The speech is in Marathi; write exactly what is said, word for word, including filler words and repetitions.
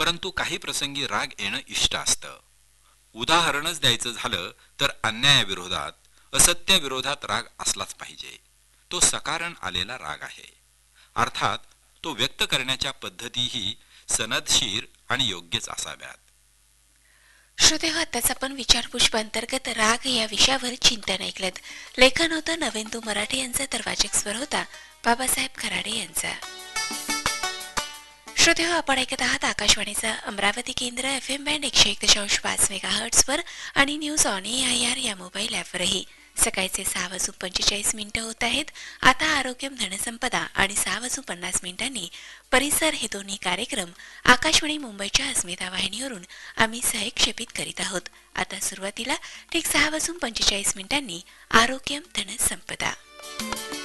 परंतु काही प्रसंगी राग येणं इष्ट असतं. उदाहरणच द्यायचं झालं तर अन्यायाविरोधात, असत्याविरोधात राग असलाच पाहिजे. तो सकारण आलेला राग आहे. अर्थात तो व्यक्त करण्याच्या पद्धतीही सनदशीर आणि योग्यच असाव्यात. श्रोते हो, आताच आपण विचारपुष्प अंतर्गत राग या विषयावर चिंतन ऐकलं. लेखन होतं नवेंदू मराठे यांचा, तर वाचक स्वर होता बाबासाहेब खराडे यांचा. श्रोते हो, आपण ऐकत आहात आकाशवाणीचा अमरावती केंद्र एफ एम बँड एकशे एक दशांश पाच मेगा हर्ट्सवर आणि news on A I R या मोबाईल ॲपवरही. सकाळचे सहा वाजून पंचेचाळीस मिनिटं होत आहेत. आता आरोग्यम धनसंपदा आणि सहा वाजून पन्नास मिनिटांनी परिसर हे दोन्ही कार्यक्रम आकाशवाणी मुंबईच्या अस्मिता वाहिनीवरून आम्ही सहक्षेपित करीत आहोत. आता सुरुवातीला ठीक सहा वाजून पंचेचाळीस मिनिटांनी आरोग्यम धनसंपदा.